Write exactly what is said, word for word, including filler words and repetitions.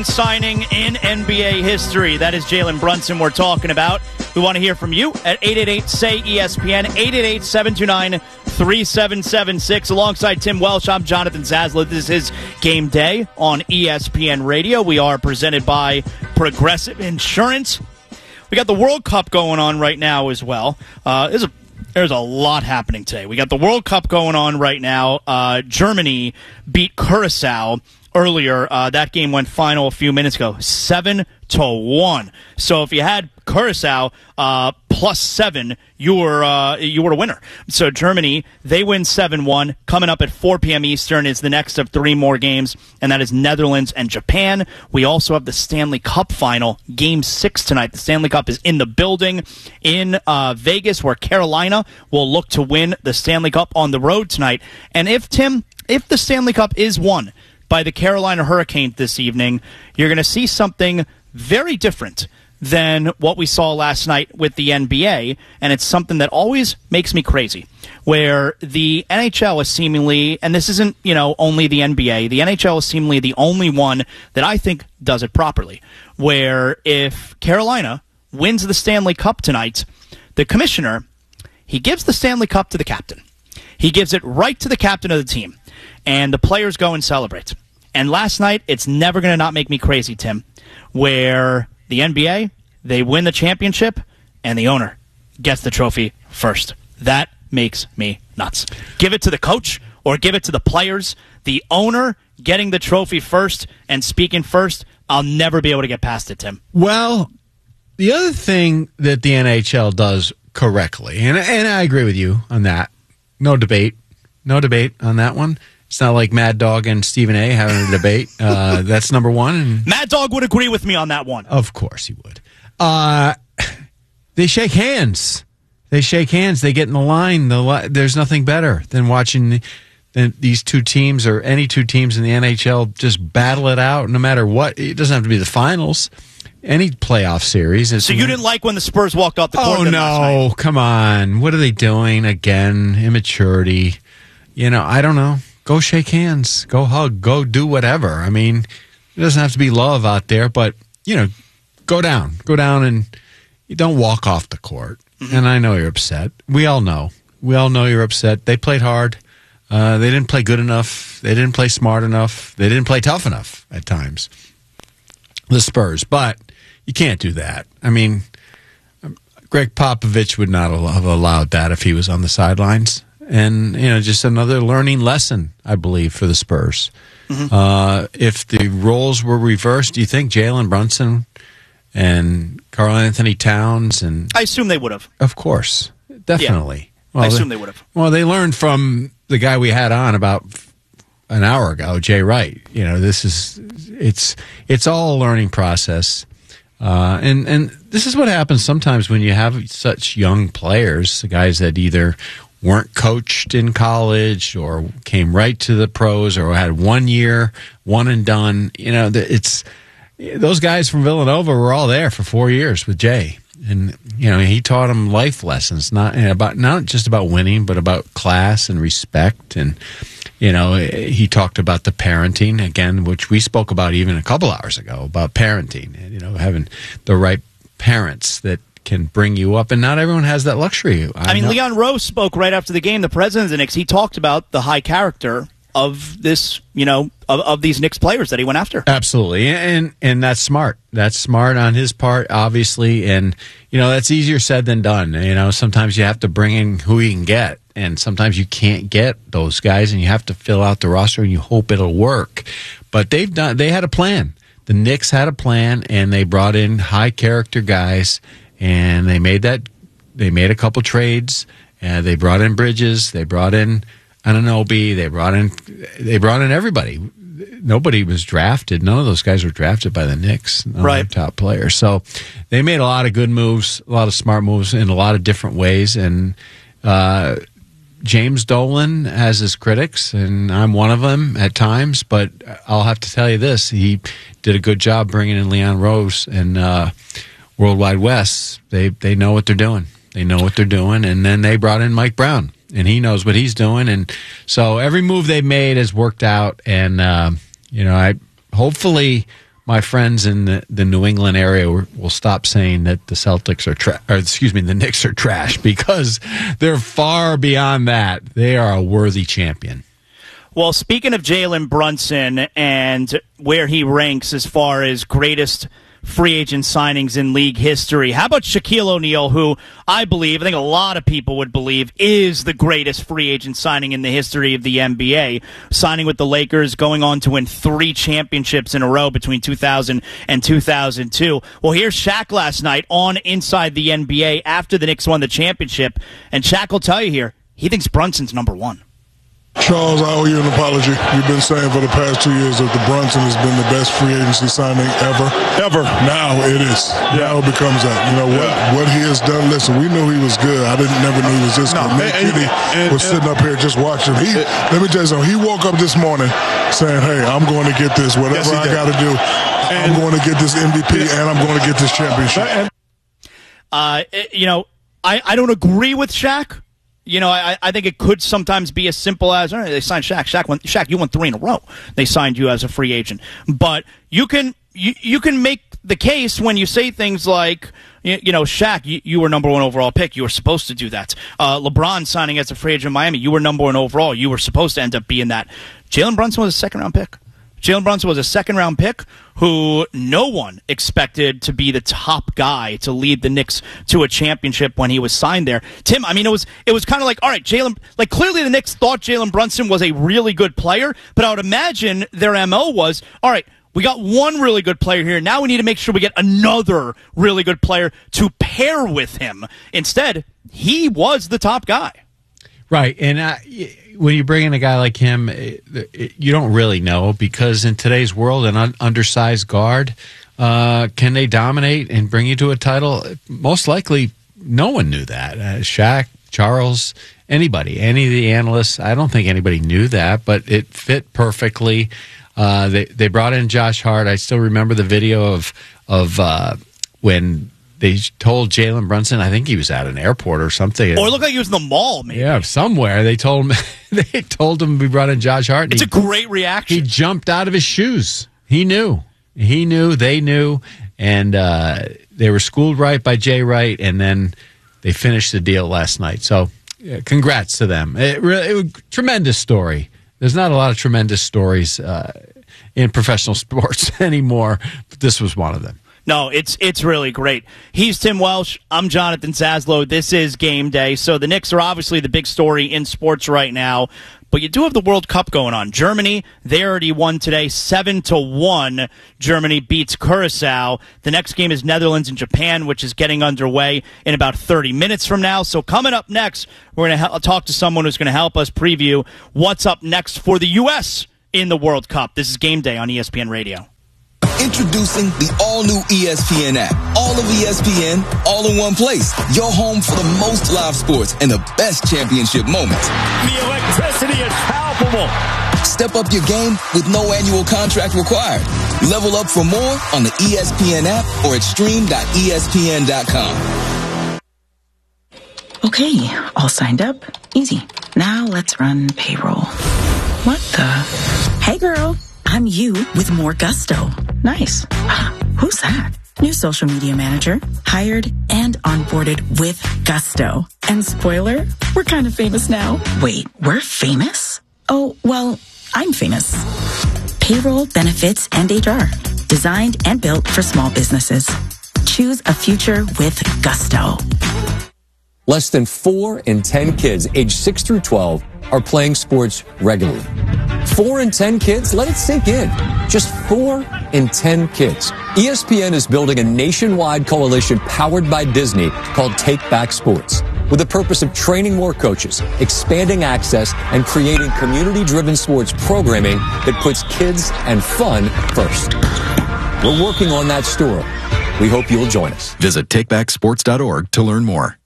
Signing in N B A history. That is Jalen Brunson we're talking about. We want to hear from you at eight eight eight, S A Y, E S P N, eight eight eight, seven two nine, three seven seven six. Alongside Tim Welsh, I'm Jonathan Zaslow. This is his Game Day on E S P N Radio. We are presented by Progressive Insurance. We got the World Cup going on right now as well. Uh, there's a There's a lot happening today. We got the World Cup going on right now. Uh, Germany beat Curacao earlier. Uh, that game went final a few minutes ago, seven to one. So if you had Curacao uh, plus seven, you were uh, you were a winner. So Germany, they win seven one. Coming up at four p.m. Eastern is the next of three more games, and that is Netherlands and Japan. We also have the Stanley Cup final, Game six tonight. The Stanley Cup is in the building in uh, Vegas, where Carolina will look to win the Stanley Cup on the road tonight. And if, Tim, if the Stanley Cup is won by the Carolina Hurricanes this evening, you're going to see something very different than what we saw last night with the N B A, and it's something that always makes me crazy, where the N H L is seemingly, and this isn't, you know, only the N B A, the N H L is seemingly the only one that I think does it properly, where if Carolina wins the Stanley Cup tonight, the commissioner, he gives the Stanley Cup to the captain. He gives it right to the captain of the team, and the players go and celebrate. And last night, it's never going to not make me crazy, Tim, where the N B A, they win the championship, and the owner gets the trophy first. That makes me nuts. Give it to the coach or give it to the players. The owner getting the trophy first and speaking first, I'll never be able to get past it, Tim. Well, the other thing that the N H L does correctly, and, and I agree with you on that, no debate, no debate on that one. It's not like Mad Dog and Stephen A. having a debate. Uh, that's number one. And Mad Dog would agree with me on that one. Of course he would. Uh, they shake hands. They shake hands. They get in the line. The, there's nothing better than watching the, the, these two teams or any two teams in the N H L just battle it out no matter what. It doesn't have to be the finals. Any playoff series. So you didn't like when the Spurs walked off the court? Oh, no. Come on. What are they doing? Again, immaturity. You know, I don't know. Go shake hands. Go hug. Go do whatever. I mean, it doesn't have to be love out there, but, you know, go down. Go down and you don't walk off the court. Mm-hmm. And I know you're upset. We all know. We all know you're upset. They played hard. Uh, they didn't play good enough. They didn't play smart enough. They didn't play tough enough at times. The Spurs. But you can't do that. I mean, Greg Popovich would not have allowed that if he was on the sidelines. And, you know, just another learning lesson, I believe, for the Spurs. Mm-hmm. Uh, if the roles were reversed, do you think Jalen Brunson and Karl Anthony Towns and... I assume they would have. Of course. Definitely. Yeah, well, I assume they, they would have. Well, they learned from the guy we had on about an hour ago, Jay Wright. You know, this is... It's it's all a learning process. Uh, and, and this is what happens sometimes when you have such young players, the guys that either weren't coached in college or came right to the pros or had one year, one and done. You know, it's those guys from Villanova were all there for four years with Jay. And, you know, he taught them life lessons, not about not just about winning, but about class and respect. And, you know, he talked about the parenting, again, which we spoke about even a couple hours ago, about parenting, and, you know, having the right parents that can bring you up, and not everyone has that luxury. I, I mean, know. Leon Rose spoke right after the game, the president of the Knicks. He talked about the high character of this, you know, of, of these Knicks players that he went after. Absolutely, and and that's smart. That's smart on his part, obviously, and, you know, that's easier said than done. You know, sometimes you have to bring in who you can get, and sometimes you can't get those guys, and you have to fill out the roster, and you hope it'll work. But they've done. They had a plan. The Knicks had a plan, and they brought in high character guys. And they made that. They made a couple trades. Uh, they brought in Bridges. They brought in Anunoby. They brought in. They brought in everybody. Nobody was drafted. None of those guys were drafted by the Knicks. None right. of their top players. So they made a lot of good moves, a lot of smart moves in a lot of different ways. And uh, James Dolan has his critics, and I'm one of them at times. But I'll have to tell you this: he did a good job bringing in Leon Rose and. Uh, Worldwide West, they they know what they're doing. They know what they're doing, and then they brought in Mike Brown, and he knows what he's doing, and so every move they made has worked out. And uh, you know, I hopefully my friends in the, the New England area will stop saying that the Celtics are tra- or excuse me, the Knicks are trash, because they're far beyond that. They are a worthy champion. Well, speaking of Jalen Brunson and where he ranks as far as greatest free agent signings in league history, how about Shaquille O'Neal, who I believe, I think a lot of people would believe, is the greatest free agent signing in the history of the N B A, signing with the Lakers, going on to win three championships in a row between two thousand and two thousand two. Well, here's Shaq last night on Inside the N B A after the Knicks won the championship, and Shaq will tell you here, he thinks Brunson's number one. Charles, I owe you an apology. You've been saying for the past two years that the Brunson has been the best free agency signing ever. Ever. Now it is. Yeah. Now it becomes that. You know, what yeah. what he has done, listen, we knew he was good. I didn't never knew he was this no, good. Nick Kitty was and, sitting up here just watching. He, and, let me tell you something. He woke up this morning saying, hey, I'm going to get this. Whatever yes, I got to do, and, I'm going to get this M V P yeah. and I'm going to get this championship. Uh, you know, I, I don't agree with Shaq. You know, I, I think it could sometimes be as simple as, all right, they signed Shaq. Shaq, won, Shaq, you won three in a row. They signed you as a free agent. But you can you, you can make the case when you say things like, you, you know, Shaq, you, you were number one overall pick. You were supposed to do that. Uh, LeBron signing as a free agent in Miami. You were number one overall. You were supposed to end up being that. Jalen Brunson was a second-round pick. Jalen Brunson was a second-round pick who no one expected to be the top guy to lead the Knicks to a championship when he was signed there. Tim, I mean, it was it was kind of like, all right, Jalen, like clearly the Knicks thought Jalen Brunson was a really good player, but I would imagine their M O was, all right, we got one really good player here. Now we need to make sure we get another really good player to pair with him. Instead, he was the top guy. Right, and uh, when you bring in a guy like him, it, it, you don't really know, because in today's world, an un- undersized guard, uh, can they dominate and bring you to a title? Most likely, no one knew that. Uh, Shaq, Charles, anybody, any of the analysts, I don't think anybody knew that, but it fit perfectly. Uh, they they brought in Josh Hart. I still remember the video of of uh, when they told Jalen Brunson, I think he was at an airport or something. Or it looked like he was in the mall, maybe. Yeah, somewhere. They told him they told him we brought in Josh Hart. It's he, a great reaction. He jumped out of his shoes. He knew. He knew. They knew. And uh, they were schooled right by Jay Wright, and then they finished the deal last night. So yeah, congrats to them. It really, it was a tremendous story. There's not a lot of tremendous stories uh, in professional sports anymore, but this was one of them. No, it's it's really great. He's Tim Welsh. I'm Jonathan Zaslow. This is Game Day. So the Knicks are obviously the big story in sports right now, but you do have the World Cup going on. Germany, they already won today, seven to one. Germany beats Curacao. The next game is Netherlands and Japan, which is getting underway in about thirty minutes from now. So coming up next, we're going to ha- talk to someone who's going to help us preview what's up next for the U S in the World Cup. This is Game Day on E S P N Radio. Introducing the all-new E S P N app. All of E S P N, all in one place. Your home for the most live sports and the best championship moments. The electricity is palpable. Step up your game with no annual contract required. Level up for more on the E S P N app or at stream dot E S P N dot com. Okay, all signed up. Easy. Now let's run payroll. What the? Hey, girl. I'm you with more gusto. Nice. Ah, who's that? New social media manager. Hired and onboarded with gusto. And spoiler, we're kind of famous now. Wait, we're famous? Oh, well, I'm famous. Payroll, benefits, and H R. Designed and built for small businesses. Choose a future with gusto. Less than four in ten kids aged six through twelve are playing sports regularly. Four in ten kids? Let it sink in. Just four in ten kids. E S P N is building a nationwide coalition powered by Disney called Take Back Sports, with the purpose of training more coaches, expanding access, and creating community-driven sports programming that puts kids and fun first. We're working on that story. We hope you'll join us. Visit take back sports dot org to learn more.